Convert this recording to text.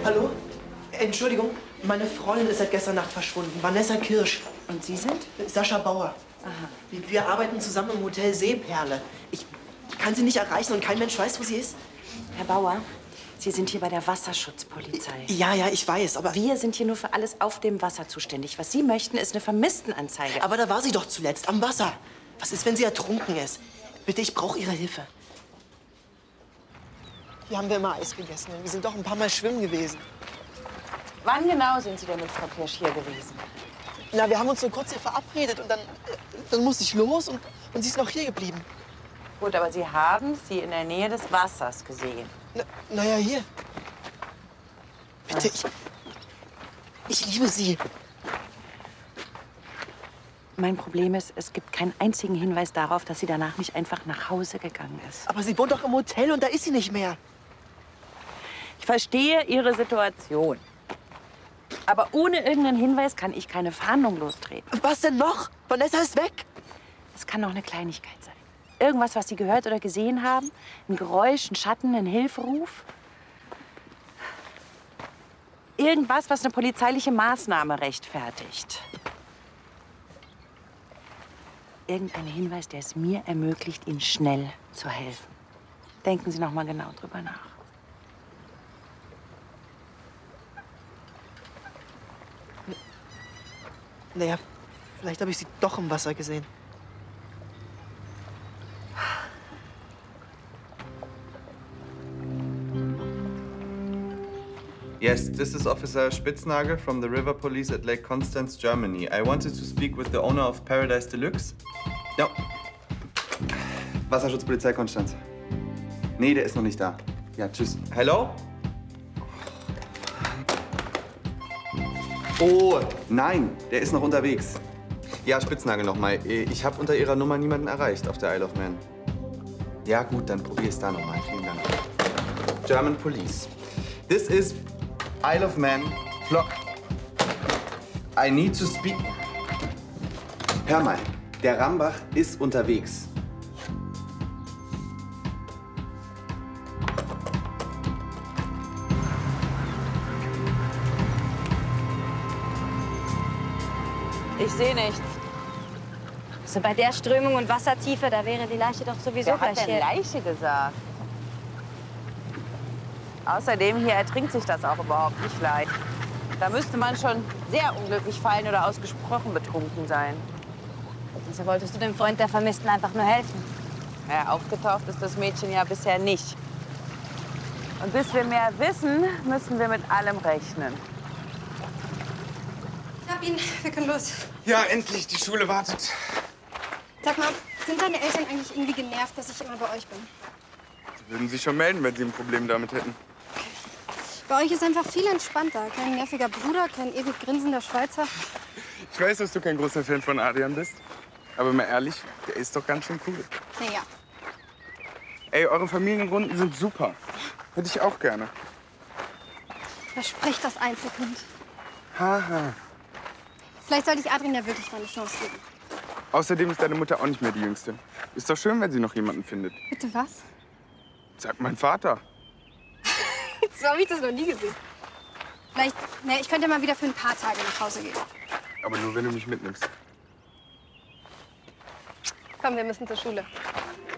Hallo? Entschuldigung, meine Freundin ist seit gestern Nacht verschwunden. Vanessa Kirsch. Und Sie sind? Sascha Bauer. Aha. Wir arbeiten zusammen im Hotel Seeperle. Ich kann sie nicht erreichen und kein Mensch weiß, wo sie ist. Herr Bauer, Sie sind hier bei der Wasserschutzpolizei. Ja, ich weiß, aber... Wir sind hier nur für alles auf dem Wasser zuständig. Was Sie möchten, ist eine Vermisstenanzeige. Aber da war sie doch zuletzt, am Wasser. Was ist, wenn sie ertrunken ist? Bitte, ich brauche Ihre Hilfe. Hier haben wir immer Eis gegessen. Wir sind doch ein paar Mal schwimmen gewesen. Wann genau sind Sie denn mit Frau Kirsch hier gewesen? Na, wir haben uns so kurz hier verabredet und dann musste ich los und sie ist noch hier geblieben. Gut, aber Sie haben sie in der Nähe des Wassers gesehen. Naja, hier. Bitte, ich liebe Sie. Mein Problem ist, es gibt keinen einzigen Hinweis darauf, dass sie danach nicht einfach nach Hause gegangen ist. Aber sie wohnt doch im Hotel und da ist sie nicht mehr. Ich verstehe Ihre Situation. Aber ohne irgendeinen Hinweis kann ich keine Fahndung lostreten. Was denn noch? Vanessa ist weg. Es kann doch eine Kleinigkeit sein. Irgendwas, was Sie gehört oder gesehen haben? Ein Geräusch, ein Schatten, ein Hilferuf? Irgendwas, was eine polizeiliche Maßnahme rechtfertigt. Irgendein Hinweis, der es mir ermöglicht, Ihnen schnell zu helfen. Denken Sie noch mal genau drüber nach. Naja, vielleicht habe ich sie doch im Wasser gesehen. Yes, this is Officer Spitznagel from the River Police at Lake Constance, Germany. I wanted to speak with the owner of Paradise Deluxe. Ja. Wasserschutzpolizei Konstanz. Nee, der ist noch nicht da. Ja, tschüss. Hello? Oh, nein, der ist noch unterwegs. Ja, Spitznagel nochmal. Ich habe unter Ihrer Nummer niemanden erreicht auf der Isle of Man. Ja, gut, dann probier es da nochmal. Vielen Dank. German Police. This is Isle of Man. I need to speak. Hör mal, der Rambach ist unterwegs. Ich sehe nichts. Also bei der Strömung und Wassertiefe, da wäre die Leiche doch sowieso Wer hat gleich denn hier. Leiche gesagt? Außerdem hier ertrinkt sich das auch überhaupt nicht leicht. Da müsste man schon sehr unglücklich fallen oder ausgesprochen betrunken sein. Wieso wolltest du dem Freund der Vermissten einfach nur helfen? Ja, aufgetaucht ist das Mädchen ja bisher nicht. Und bis wir mehr wissen, müssen wir mit allem rechnen. Ich hab ihn. Wir können los. Ja, endlich. Die Schule wartet. Sag mal, sind deine Eltern eigentlich irgendwie genervt, dass ich immer bei euch bin? Sie würden sich schon melden, wenn sie ein Problem damit hätten. Bei euch ist einfach viel entspannter. Kein nerviger Bruder, kein ewig grinsender Schweizer. Ich weiß, dass du kein großer Fan von Adrian bist. Aber mal ehrlich, der ist doch ganz schön cool. Naja. Ey, eure Familienrunden sind super. Hätte ich auch gerne. Da spricht das Einzelkind. Haha. Vielleicht sollte ich Adrian ja wirklich mal eine Chance geben. Außerdem ist deine Mutter auch nicht mehr die Jüngste. Ist doch schön, wenn sie noch jemanden findet. Bitte was? Sagt mein Vater. So habe ich das noch nie gesehen. Vielleicht, ne, ich könnte mal wieder für ein paar Tage nach Hause gehen. Aber nur, wenn du mich mitnimmst. Komm, wir müssen zur Schule.